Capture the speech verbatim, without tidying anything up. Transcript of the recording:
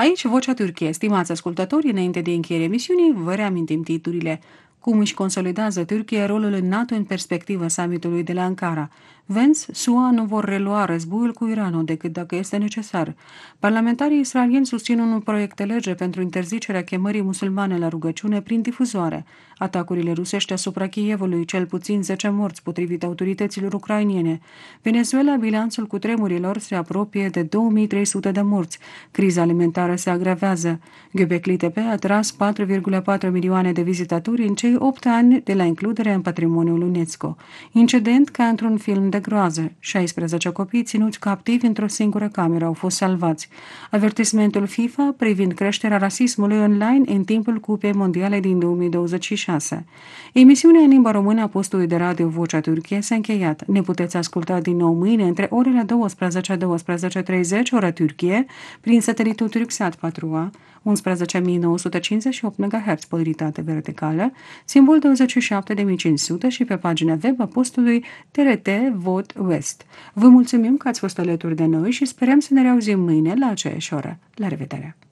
Aici Vocea Turciei. Stimați ascultători, înainte de încheierea emisiunii, vă reamintim titlurile. Cum își consolidează Turcia rolul în NATO în perspectiva summitului de la Ankara? Vence, S U A nu vor relua războiul cu Iranul decât dacă este necesar. Parlamentarii israelieni susțin un proiect de lege pentru interzicerea chemării musulmane la rugăciune prin difuzoare. Atacurile rusești asupra Kievului, cel puțin zece morți potrivit autorităților ucrainiene. Venezuela, bilanțul cutremurilor se apropie de două mii trei sute de morți. Criza alimentară se agravează. Göbekli Tepe a atras patru virgulă patru milioane de vizitatori în cei opt ani de la includerea în patrimoniul UNESCO. Incident ca într-un film de groază. șaisprezece copii ținuți captivi într-o singură cameră au fost salvați. Avertismentul FIFA privind creșterea rasismului online în timpul Cupei Mondiale din două mii douăzeci și șase. Emisiunea în limba română a postului de radio Vocea Turciei s-a încheiat. Ne puteți asculta din nou mâine între orele douăsprezece - douăsprezece treizeci, ora Turcie, prin satelitul Turksat patru A, unsprezece mii nouă sute cincizeci și opt megahertz polaritate verticală, simbol douăzeci și șapte de mii cinci sute și pe pagina web a postului T R T Vot West. Vă mulțumim că ați fost alături de noi și sperăm să ne reauzim mâine la aceeași oră. La revedere!